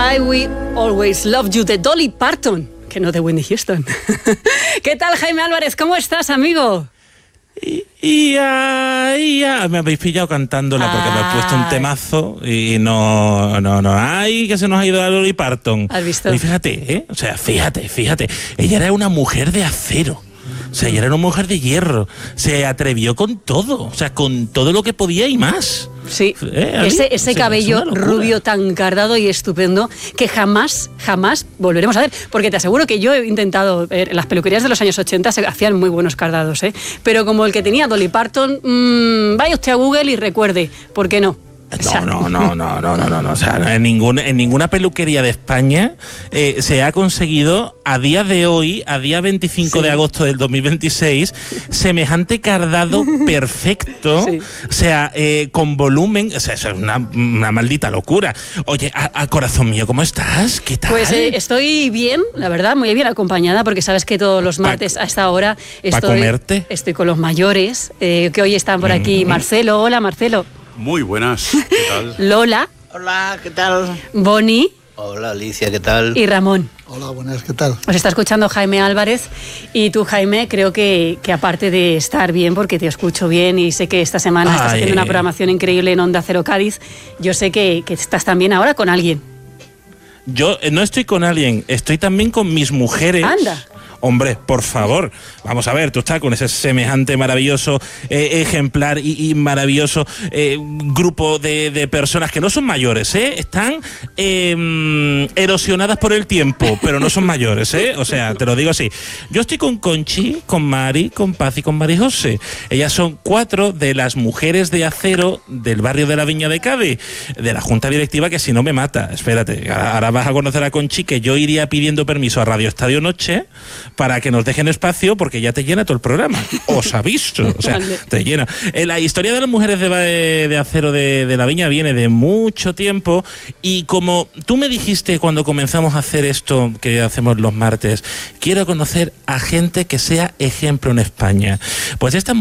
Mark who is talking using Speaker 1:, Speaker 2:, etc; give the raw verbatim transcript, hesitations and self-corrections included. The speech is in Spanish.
Speaker 1: I Will Always Love You de Dolly Parton, que no de Whitney Houston. ¿Qué tal, Jaime Álvarez? ¿Cómo estás, amigo?
Speaker 2: Y, y, ya, y ya, me habéis pillado cantándola porque me he puesto un temazo y no, no, no, ay, que se nos ha ido a Dolly Parton.
Speaker 1: ¿Has visto?
Speaker 2: Y fíjate, ¿eh? O sea, fíjate, fíjate, ella era una mujer de acero. O sea, ella era una mujer de hierro. Se atrevió con todo, o sea, con todo lo que podía y más.
Speaker 1: Sí,
Speaker 2: ¿Eh?
Speaker 1: ese, ese
Speaker 2: Sí,
Speaker 1: cabello
Speaker 2: es una locura.
Speaker 1: rubio tan cardado y estupendo que jamás, jamás volveremos a ver. Porque te aseguro que yo he intentado ver, las peluquerías de los años ochenta se hacían muy buenos cardados, ¿eh? Pero como el que tenía Dolly Parton, mmm, vaya usted a Google y recuerde, ¿por qué no? O sea,
Speaker 2: No, no, no, no, no, no, no, o sea, en ninguna, en ninguna peluquería de España eh, se ha conseguido a día de hoy, a día veinticinco
Speaker 1: Sí.
Speaker 2: de agosto del dos mil veintiséis, semejante cardado perfecto,
Speaker 1: Sí.
Speaker 2: o sea, eh, con volumen, o sea, eso es una, una maldita locura. Oye, a, a corazón mío, ¿cómo estás? ¿Qué tal?
Speaker 1: Pues eh, estoy bien, la verdad, muy bien acompañada, porque sabes que todos los martes a esta hora estoy,
Speaker 2: comerte?
Speaker 1: estoy con los mayores, eh, que hoy están por aquí.
Speaker 2: Mm.
Speaker 1: Marcelo, hola Marcelo.
Speaker 3: Muy buenas, ¿qué tal?
Speaker 1: Lola,
Speaker 4: Hola, ¿qué tal?
Speaker 1: Boni
Speaker 4: Hola, Alicia, ¿qué tal?
Speaker 1: y Ramón.
Speaker 5: Hola, buenas, ¿qué tal?
Speaker 1: Os está escuchando Jaime Álvarez y tú, Jaime, creo que, que aparte de estar bien, porque te escucho bien y sé que esta semana estás
Speaker 2: Ay.
Speaker 1: haciendo una programación increíble en Onda Cero Cádiz, yo sé que, que estás también ahora con alguien.
Speaker 2: Yo eh, no estoy con alguien, estoy también con mis mujeres.
Speaker 1: Anda.
Speaker 2: Hombre, por favor, vamos a ver, tú estás con ese semejante maravilloso eh, ejemplar y, y maravilloso eh, grupo de, de personas que no son mayores, ¿eh? Están eh, erosionadas por el tiempo, pero no son mayores, ¿eh? O sea, te lo digo así. Yo estoy con Conchi, con Mari, con Paz y con Mari José. Ellas son cuatro de las mujeres de acero del barrio de la Viña de Cádiz, de la Junta Directiva, que si no me mata. Espérate, ahora vas a conocer a Conchi, que yo iría pidiendo permiso a Radio Estadio Noche para que nos dejen espacio, porque ya te llena todo el programa. Os aviso, o sea,
Speaker 1: Vale.
Speaker 2: te llena. Eh, la historia de las mujeres de, de, de acero de, de la Viña viene de mucho tiempo, y como tú me dijiste cuando comenzamos a hacer esto que hacemos los martes, quiero conocer a gente que sea ejemplo en España. Pues esta